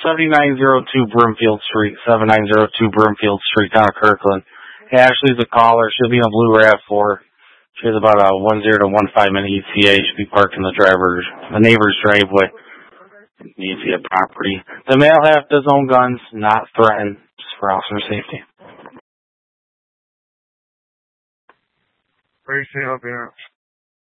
7902 Brimfield Street, 7902 Brimfield Street, down at Kirkland. Ashley's a caller. She'll be in a blue RAV4. She has about a 10 to 15 minute ETA. She'll be parked in the neighbor's driveway. The ETA property. The male half does own guns, not threatened, just for officer safety. Appreciate it.